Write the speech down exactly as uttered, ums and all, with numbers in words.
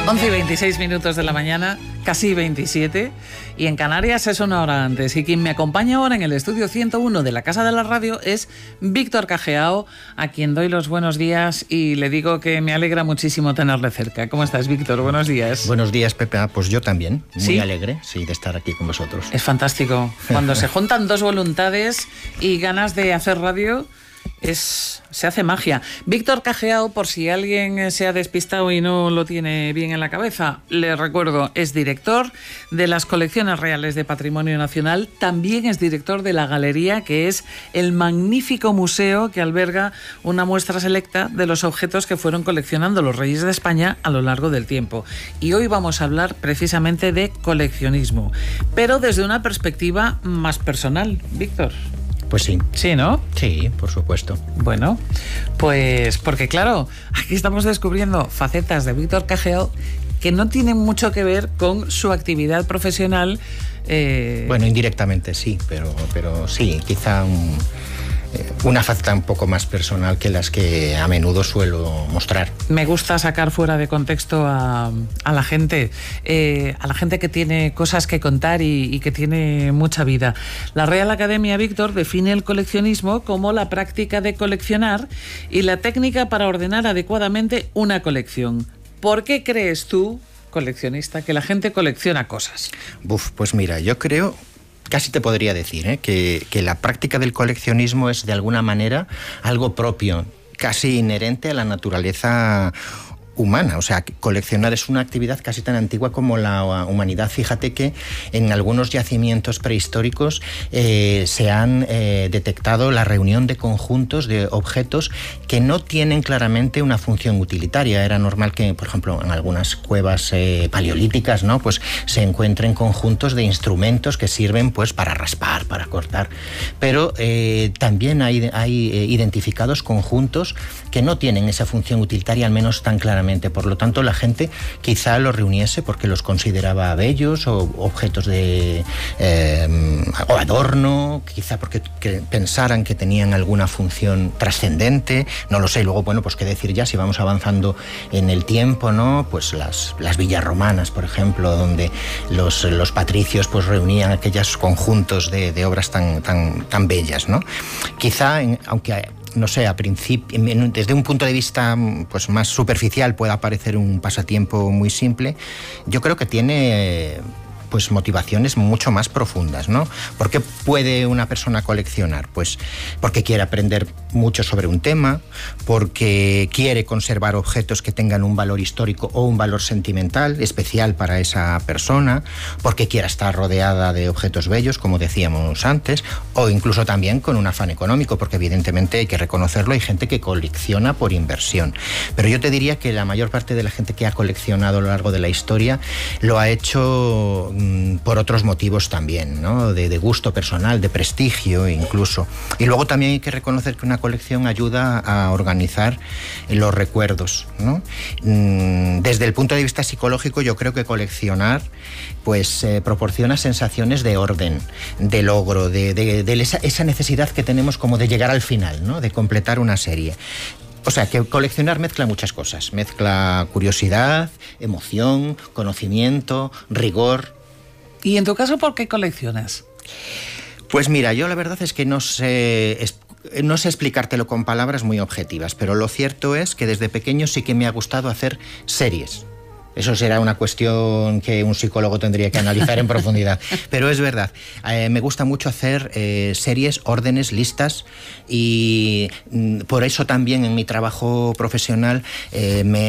once y veintiséis minutos de la mañana, casi veintisiete, y en Canarias es una hora antes. Y quien me acompaña ahora en el estudio ciento uno de la Casa de la Radio es Víctor Cajeao, a quien doy los buenos días y le digo que me alegra muchísimo tenerle cerca. ¿Cómo estás, Víctor? Buenos días. Buenos días, Pepe. Ah, pues yo también, muy ¿Sí? alegre sí, de estar aquí con vosotros. Es fantástico. Cuando se juntan dos voluntades y ganas de hacer radio, es, se hace magia. Víctor Cajeao, por si alguien se ha despistado y no lo tiene bien en la cabeza, le recuerdo, es director de las Colecciones Reales de Patrimonio Nacional, también es director de la Galería, que es el magnífico museo que alberga una muestra selecta de los objetos que fueron coleccionando los reyes de España a lo largo del tiempo. Y hoy vamos a hablar precisamente de coleccionismo, pero desde una perspectiva más personal. Víctor. Pues sí. Sí, ¿no? Sí, por supuesto. Bueno, pues porque claro, aquí estamos descubriendo facetas de Víctor Cajeao que no tienen mucho que ver con su actividad profesional. Eh... Bueno, indirectamente sí, pero, pero sí, quizá un, eh, una faceta un poco más personal que las que a menudo suelo mostrar. Me gusta sacar fuera de contexto a, a la gente, eh, a la gente que tiene cosas que contar y, y que tiene mucha vida. La Real Academia, Víctor, define el coleccionismo como la práctica de coleccionar y la técnica para ordenar adecuadamente una colección. ¿Por qué crees tú, coleccionista, que la gente colecciona cosas? Uf, pues mira, yo creo... Casi te podría decir ¿eh? que, que la práctica del coleccionismo es de alguna manera algo propio, casi inherente a la naturaleza humana. O sea, coleccionar es una actividad casi tan antigua como la humanidad. Fíjate que en algunos yacimientos prehistóricos eh, se han eh, detectado la reunión de conjuntos de objetos que no tienen claramente una función utilitaria. Era normal que, por ejemplo, en algunas cuevas eh, paleolíticas, ¿no? Pues se encuentren conjuntos de instrumentos que sirven pues para raspar, para cortar. Pero eh, también hay, hay eh, identificados conjuntos que no tienen esa función utilitaria, al menos tan claramente. Por lo tanto, la gente quizá los reuniese porque los consideraba bellos o objetos de eh, o adorno, quizá porque que pensaran que tenían alguna función trascendente, no lo sé. Luego, bueno, pues qué decir ya si vamos avanzando en el tiempo, ¿no? Pues las, las villas romanas, por ejemplo, donde los, los patricios pues reunían aquellos conjuntos de, de obras tan, tan, tan bellas, ¿no? Quizá, en, aunque... no sé, a principio, desde un punto de vista pues más superficial pueda parecer un pasatiempo muy simple, yo creo que tiene pues motivaciones mucho más profundas, ¿no? ¿Por qué puede una persona coleccionar? Pues porque quiere aprender mucho sobre un tema, porque quiere conservar objetos que tengan un valor histórico o un valor sentimental especial para esa persona, porque quiera estar rodeada de objetos bellos, como decíamos antes, o incluso también con un afán económico, porque evidentemente hay que reconocerlo, hay gente que colecciona por inversión. Pero yo te diría que la mayor parte de la gente que ha coleccionado a lo largo de la historia lo ha hecho por otros motivos también, ¿no? De, de gusto personal, de prestigio incluso. Y luego también hay que reconocer que una colección ayuda a organizar los recuerdos, ¿no? Desde el punto de vista psicológico, yo creo que coleccionar pues eh, proporciona sensaciones de orden, de logro, de, de, de esa, esa necesidad que tenemos como de llegar al final, ¿no? De completar una serie. O sea, que coleccionar mezcla muchas cosas. Mezcla curiosidad, emoción, conocimiento, rigor. ¿Y en tu caso por qué coleccionas? Pues mira, yo la verdad es que no sé, es, no sé explicártelo con palabras muy objetivas, pero lo cierto es que desde pequeño sí que me ha gustado hacer series. Eso será una cuestión que un psicólogo tendría que analizar en profundidad. Pero es verdad, eh, me gusta mucho hacer eh, series, órdenes, listas, y mm, por eso también en mi trabajo profesional eh, me